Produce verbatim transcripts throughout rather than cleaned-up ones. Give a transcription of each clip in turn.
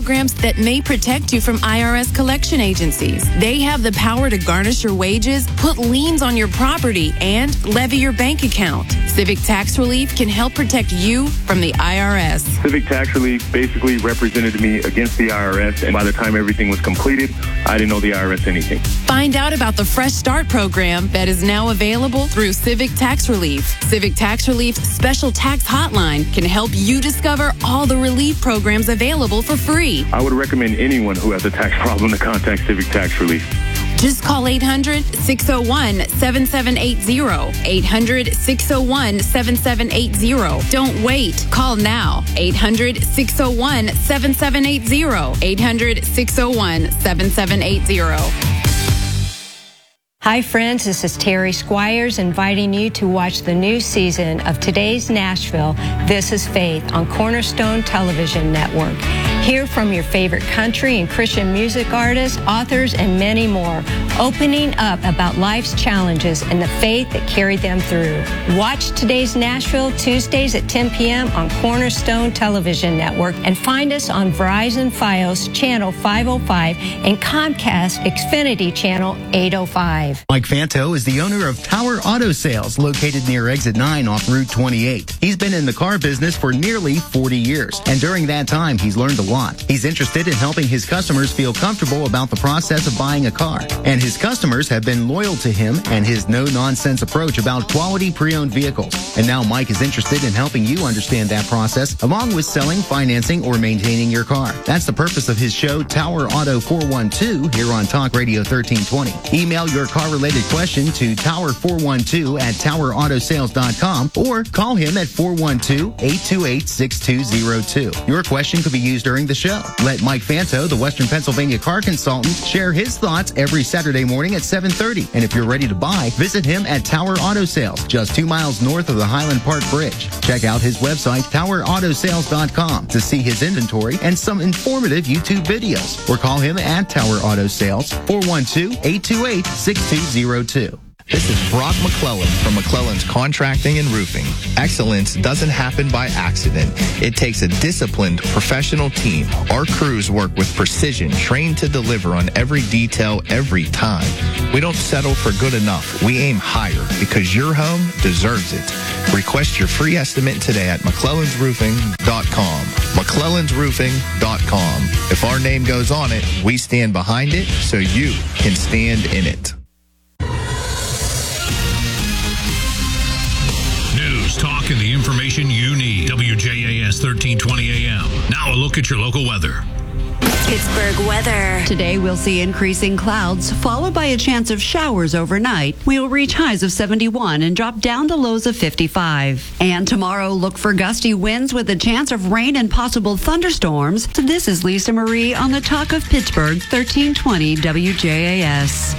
programs that may protect you from I R S collection agencies. They have the power to garnish your wages, put liens on your property, and levy your bank account. Civic Tax Relief can help protect you from the I R S. Civic Tax Relief basically represented me against the I R S, and by the time everything was completed, I didn't know the I R S anything. Find out about the Fresh Start program that is now available through Civic Tax Relief. Civic Tax Relief's special tax hotline can help you discover all the relief programs available for free. I would recommend anyone who has a tax problem to contact Civic Tax Relief. Just call eight hundred, six oh one, seven seven eight zero. eight hundred, six oh one, seven seven eight zero. Don't wait. Call now. eight hundred, six oh one, seven seven eight zero. eight hundred, six oh one, seven seven eight zero. Hi friends, this is Terry Squires inviting you to watch the new season of Today's Nashville, This is Faith on Cornerstone Television Network. Hear from your favorite country and Christian music artists, authors, and many more, opening up about life's challenges and the faith that carried them through. Watch Today's Nashville Tuesdays at ten p.m. on Cornerstone Television Network and find us on Verizon Fios Channel five oh five and Comcast Xfinity Channel eight oh five. Mike Fanto is the owner of Tower Auto Sales, located near Exit nine off Route twenty-eight. He's been in the car business for nearly forty years, and during that time, he's learned a lot. He's interested in helping his customers feel comfortable about the process of buying a car, and his customers have been loyal to him and his no-nonsense approach about quality pre-owned vehicles. And now Mike is interested in helping you understand that process, along with selling, financing, or maintaining your car. That's the purpose of his show, Tower Auto four one two, here on Talk Radio thirteen twenty. Email your car-related question to tower four one two at tower auto sales dot com or call him at four one two, eight two eight, six two zero two. Your question could be used during the show. Let Mike Fanto, the Western Pennsylvania car consultant, share his thoughts every Saturday morning at seven thirty. And if you're ready to buy, visit him at Tower Auto Sales, just two miles north of the Highland Park Bridge. Check out his website, tower auto sales dot com, to see his inventory and some informative YouTube videos. Or call him at Tower Auto Sales, four one two, eight two eight, six two zero two. This is Brock McClellan from McClellan's Contracting and Roofing. Excellence doesn't happen by accident. It takes a disciplined, professional team. Our crews work with precision, trained to deliver on every detail every time. We don't settle for good enough. We aim higher because your home deserves it. Request your free estimate today at mcclellans roofing dot com. mcclellans roofing dot com. If our name goes on it, we stand behind it so you can stand in it. Talk and the information you need. W J A S thirteen twenty A M. Now a look at your local weather. Pittsburgh weather. Today we'll see increasing clouds, followed by a chance of showers overnight. We'll reach highs of seventy-one and drop down to lows of fifty-five. And tomorrow, look for gusty winds with a chance of rain and possible thunderstorms. So this is Lisa Marie on the Talk of Pittsburgh, thirteen twenty W J A S.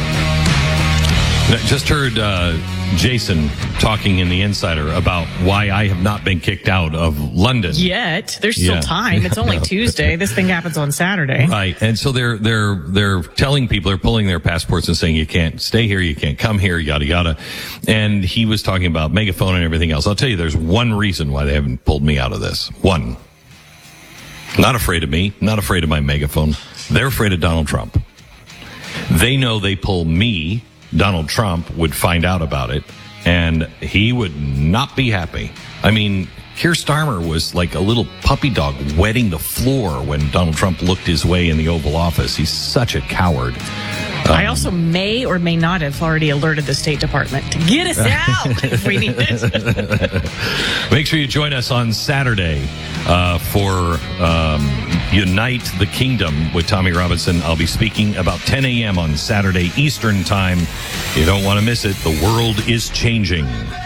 Just heard uh, Jason talking in the Insider about why I have not been kicked out of London yet. There's still yeah. time. It's only Tuesday. This thing happens on Saturday. Right. And so they're they're they're telling people, they're pulling their passports and saying you can't stay here, you can't come here, yada yada. And he was talking about megaphone and everything else. I'll tell you, there's one reason why they haven't pulled me out of this. One. Not afraid of me, not afraid of my megaphone. They're afraid of Donald Trump. They know they pull me, Donald Trump would find out about it, and he would not be happy. I mean, Keir Starmer was like a little puppy dog wetting the floor when Donald Trump looked his way in the Oval Office. He's such a coward. Um, I also may or may not have already alerted the State Department to get us out if we need it. Make sure you join us on Saturday uh, for um, Unite the Kingdom with Tommy Robinson. I'll be speaking about ten a.m. on Saturday Eastern Time. You don't want to miss it. The world is changing.